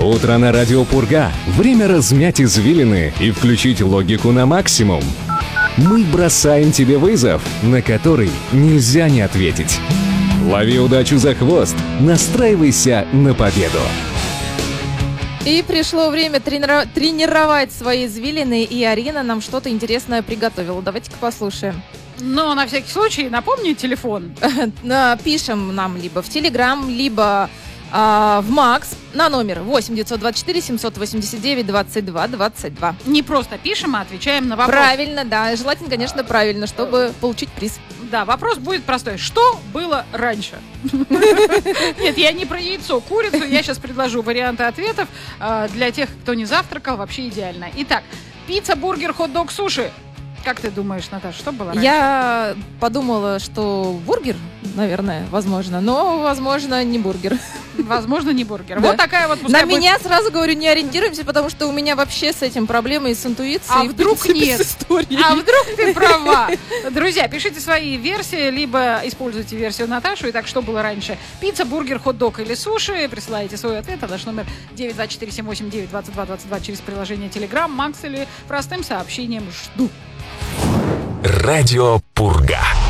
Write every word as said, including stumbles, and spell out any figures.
Утро на радио Пурга. Время размять извилины и включить логику на максимум. Мы бросаем тебе вызов, на который нельзя не ответить. Лови удачу за хвост, настраивайся на победу. И пришло время тренира- тренировать свои извилины, и Арина нам что-то интересное приготовила. Давайте-ка послушаем. Но на всякий случай напомни телефон. Пишем нам либо в Телеграм, либо а, в Макс на номер восемь девятьсот двадцать четыре семьсот восемьдесят девять двадцать два двадцать два. Не просто пишем, а отвечаем на вопрос. Правильно, да. Желательно, конечно, правильно, чтобы получить приз. Да, вопрос будет простой. Что было раньше? Нет, я не про яйцо, курицу. Я сейчас предложу варианты ответов для тех, кто не завтракал. Вообще идеально. Итак, пицца, бургер, хот-дог, суши. Как ты думаешь, Наташа, что было раньше? Я подумала, что бургер, наверное, возможно, но, возможно, не бургер. Возможно, не бургер. Да. Вот такая вот... На будет... меня, сразу говорю, не ориентируемся, потому что у меня вообще с этим проблемы и с интуицией. А и, вдруг принципе, нет? С историей. А вдруг ты права? Друзья, пишите свои версии, либо используйте версию Наташу. Итак, что было раньше? Пицца, бургер, хот-дог или суши? Присылайте свой ответ на наш номер девять два четыре семь восемь девять двадцать два двадцать два через приложение Telegram, Макс или простым сообщением «Жду». Радио Пурга.